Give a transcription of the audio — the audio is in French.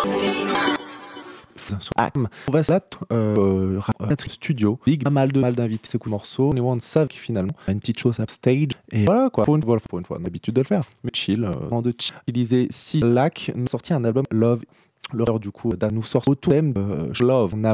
On va se studio, big, pas mal d'invités, c'est cool morceau. Les ones savent que finalement, une petite chose à stage. Et voilà quoi, pour une fois, on a l'habitude de le faire. Mais chill, de chill. Utiliser 6 lacs, nous sorti un album Love. L'horreur du coup, nous sort au thème Love. On a